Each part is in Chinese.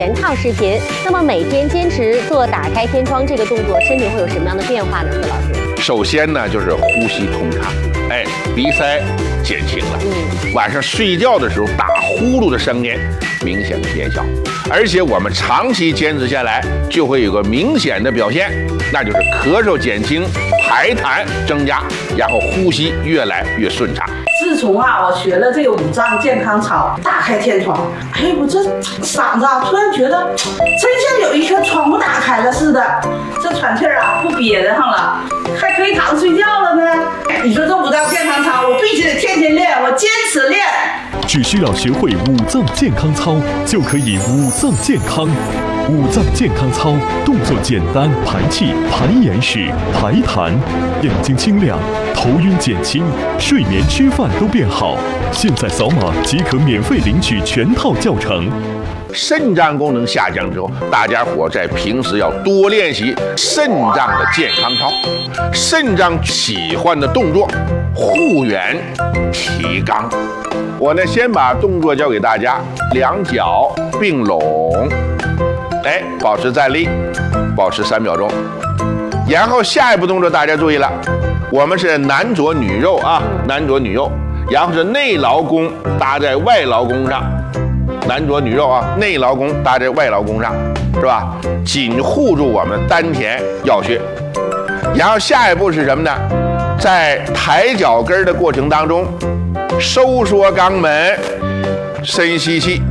全套视频。那么每天坚持做打开天窗这个动作，身体会有什么样的变化呢？何老师？ 首先呢，就是呼吸通畅，鼻塞减轻了。晚上睡觉的时候打呼噜的声音明显的减小，而且我们长期坚持下来，就会有个明显的表现，那就是咳嗽减轻，排痰增加，然后呼吸越来越顺畅。 自从我学了这个五脏健康操，打开天窗，我这嗓子突然觉得真像有一圈窗户打开了似的，这喘气不憋得上了，还可以躺着睡觉了呢。你说这五脏健康操，我必须得天天练，我坚持练。 只需要学会五脏健康操，就可以五脏健康。五脏健康操动作简单，排气、排眼屎、排痰，眼睛清亮，头晕减轻，睡眠吃饭都变好。现在扫码即可免费领取全套教程。 肾脏功能下降之后，大家伙在平时要多练习肾脏的健康操。肾脏喜欢的动作，护圆、提肛。我呢，先把动作教给大家，两脚并拢，保持站立，保持3秒钟。然后下一步动作大家注意了，我们是男左女右男左女右，然后是内劳宫搭在外劳宫上。男左女右内劳宫搭在外劳宫上，是吧？紧护住我们丹田要穴。然后下一步是什么呢？在抬脚跟的过程当中，收缩肛门，深吸气，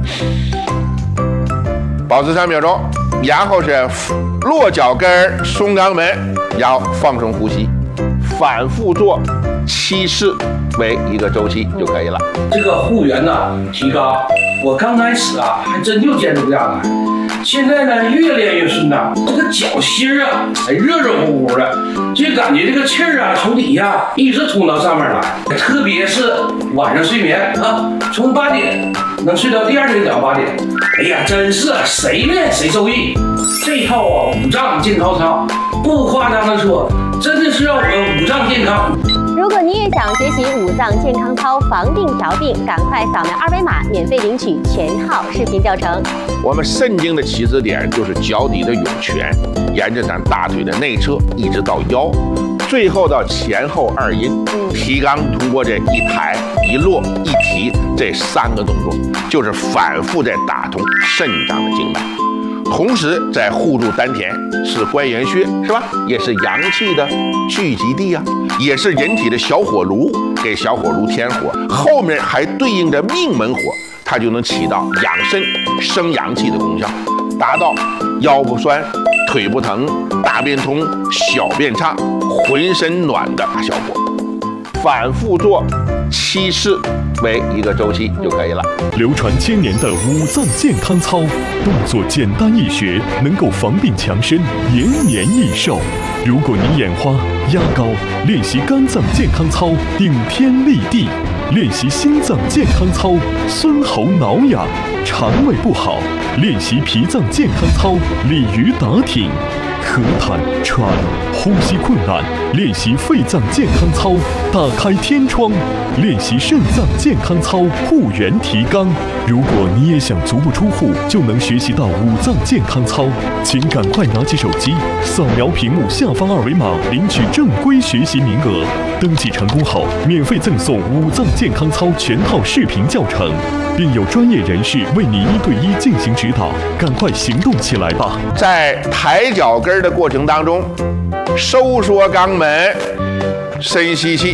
保持3秒钟。然后是落脚跟，松肛门，然后放松呼吸，反复做7次为一个周期就可以了。 这个护圆提肛，我刚开始还真就坚持不下来，现在呢越练越顺畅，这个脚心热热乎乎的，就感觉这个气儿从底下一直通到上面来，特别是晚上睡眠从8点能睡到第二天早上8点，真是谁练谁受益。这套五脏健康操，不夸张的说，真的是让我们五脏健康。 如果你也想学习五脏健康操防病调病，赶快扫描2维码，免费领取全套视频教程。 我们肾经的起始点就是脚底的涌泉，沿着咱大腿的内侧一直到腰，最后到前后2阴。提肛通过这一抬一落一提这3个动作，就是反复在打通肾脏的经脉。同时在护住丹田，是关元穴，是吧？也是阳气的聚集地也是人体的小火炉，给小火炉添火。后面还对应着命门火，它就能起到养肾生阳气的功效，达到腰不酸、腿不疼、大便通、小便畅、浑身暖的大效果。反复做7次为一个周期就可以了。 流传1000年的五脏健康操，动作简单易学，能够防病强身，延年益寿。如果你眼花、压高，练习肝脏健康操，顶天立地；练习心脏健康操，孙喉挠痒；肠胃不好，练习脾脏健康操，鲤鱼打挺；咳痰、喘、呼吸困难，练习肺脏健康操，打开天窗；练习肾脏健康操，护圆提肛。如果你也想足不出户就能学习到五脏健康操，请赶快拿起手机，扫描屏幕下方2维码，领取正规学习名额。登记成功后，免费赠送五脏健康操全套视频教程，并有专业人士为你1对1进行指导。赶快行动起来吧！ 在抬脚跟的过程当中，收缩肛门，深吸气，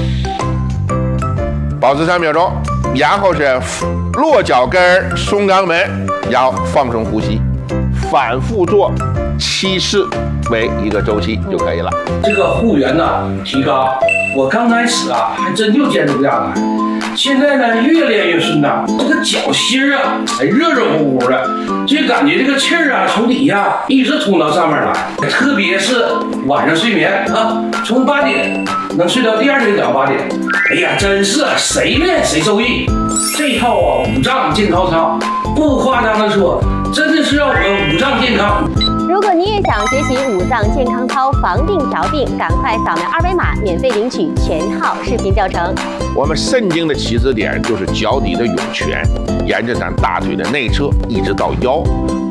保持3秒钟。然后是落脚跟，松肛门，然后放松呼吸，反复做7次为一个周期就可以了。 这个护圆提肛，我刚开始还真就坚持不下来，现在呢越练越顺畅，这个脚心热热乎乎的，就感觉这个气儿从底下一直通到上面来，特别是晚上睡眠从8点能睡到第二天早上8点，真是谁练谁受益。这套五脏健康操，不夸张的说，真的是让我们五脏健康。 如果你也想学习五脏健康操防病调病，赶快扫描2维码，免费领取全套视频教程。 我们肾经的起始点就是脚底的涌泉，沿着咱大腿的内侧一直到腰，